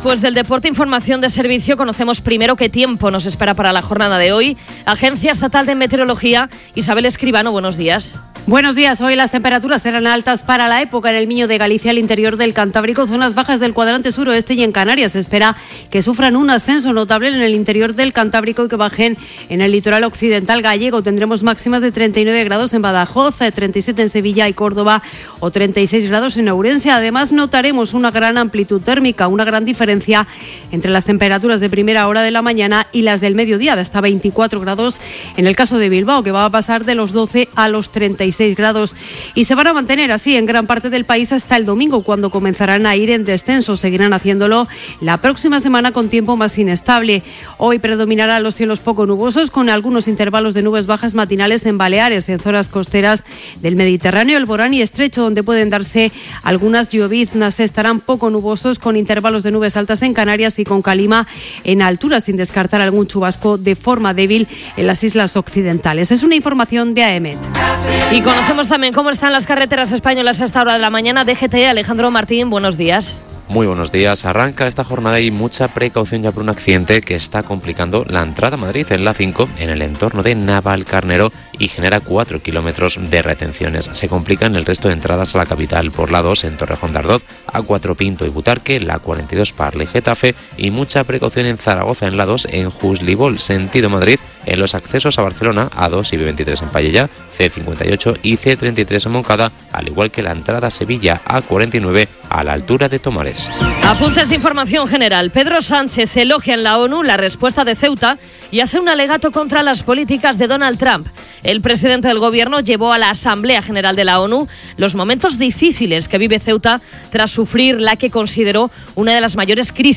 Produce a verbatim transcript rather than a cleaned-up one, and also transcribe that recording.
Después del deporte, información de servicio, conocemos primero qué tiempo nos espera para la jornada de hoy. Agencia Estatal de Meteorología, Isabel Escribano, buenos días. Buenos días. Hoy las temperaturas serán altas para la época en el Miño de Galicia, el interior del Cantábrico, zonas bajas del cuadrante suroeste y en Canarias. Se espera que sufran un ascenso notable en el interior del Cantábrico y que bajen en el litoral occidental gallego. Tendremos máximas de treinta y nueve grados en Badajoz, treinta y siete en Sevilla y Córdoba o treinta y seis grados en Ourense. Además, notaremos una gran amplitud térmica, una gran diferencia entre las temperaturas de primera hora de la mañana y las del mediodía, de hasta veinticuatro grados en el caso de Bilbao, que va a pasar de los doce a los treinta y seis grados, y se van a mantener así en gran parte del país hasta el domingo, cuando comenzarán a ir en descenso. Seguirán haciéndolo la próxima semana con tiempo más inestable. Hoy predominarán los cielos poco nubosos, con algunos intervalos de nubes bajas matinales en Baleares, en zonas costeras del Mediterráneo, el Borán y Estrecho, donde pueden darse algunas lloviznas. Estarán poco nubosos, con intervalos de nubes altas en Canarias y con calima en altura, sin descartar algún chubasco de forma débil en las islas occidentales. Es una información de AEMET. Y conocemos también cómo están las carreteras españolas a esta hora de la mañana. D G T, Alejandro Martín, buenos días. Muy buenos días. Arranca esta jornada y mucha precaución ya por un accidente que está complicando la entrada a Madrid en la cinco, en el entorno de Navalcarnero, y genera cuatro kilómetros de retenciones. Se complican el resto de entradas a la capital por la dos en Torrejón de Ardoz, A cuatro Pinto y Butarque, la cuarenta y dos Parla y Getafe, y mucha precaución en Zaragoza en la dos, en Juslibol, sentido Madrid, en los accesos a Barcelona, A dos y B veintitrés en Pallella, C cincuenta y ocho y C treinta y tres en Moncada, al igual que la entrada a Sevilla, A cuarenta y nueve, a la altura de Tomares. Apuntes de información general. Pedro Sánchez elogia en la ONU la respuesta de Ceuta y hace un alegato contra las políticas de Donald Trump. El presidente del gobierno llevó a la Asamblea General de la ONU los momentos difíciles que vive Ceuta tras sufrir la que consideró una de las mayores crisis